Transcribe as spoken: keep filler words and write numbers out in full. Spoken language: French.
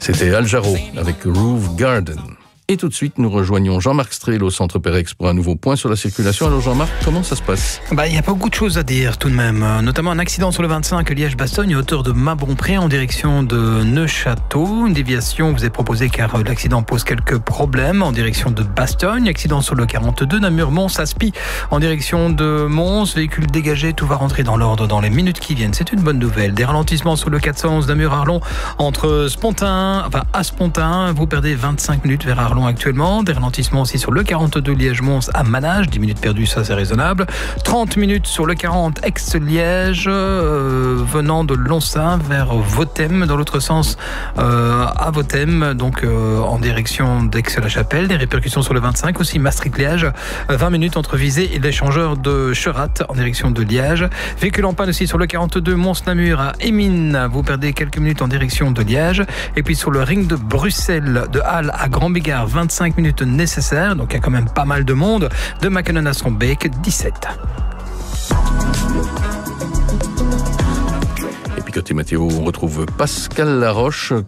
C'était Al Jarreau avec Roof Garden. Et tout de suite, nous rejoignons Jean-Marc Strel au Centre Pérex pour un nouveau point sur la circulation. Alors Jean-Marc, comment ça se passe ? Bah, il y a pas beaucoup de choses à dire tout de même. Notamment un accident sur le vingt-cinq Liège-Bastogne à hauteur de Mabompré en direction de Neufchâteau. Une déviation vous est proposée car l'accident pose quelques problèmes en direction de Bastogne. Accident sur le quarante-deux Namur-Mons-Aspi en direction de Mons. Véhicule dégagé, tout va rentrer dans l'ordre dans les minutes qui viennent. C'est une bonne nouvelle. Des ralentissements sur le quatre cent onze Namur-Arlon entre Spontin, enfin à Spontin. Vous perdez vingt-cinq minutes vers Arlon actuellement. Des ralentissements aussi sur le quarante-deux Liège-Mons à Manage, dix minutes perdues, ça c'est raisonnable. trente minutes sur le quarante Aix-Liège, euh, venant de Lonsin vers Vothem, dans l'autre sens euh, à Vothem, donc euh, en direction d'Aix-la-Chapelle. Des répercussions sur le vingt-cinq aussi, Maastricht-Liège, vingt minutes entre Visé et l'échangeur de Cherat en direction de Liège. Véhicule en panne aussi sur le quarante-deux Mons-Namur à Émine, vous perdez quelques minutes en direction de Liège. Et puis sur le ring de Bruxelles, de Halle à Grand-Bigard, vingt-cinq minutes nécessaires, donc il y a quand même pas mal de monde. De Mackennon à Strombeek, dix-sept. Et puis côté météo, on retrouve Pascal Laroche.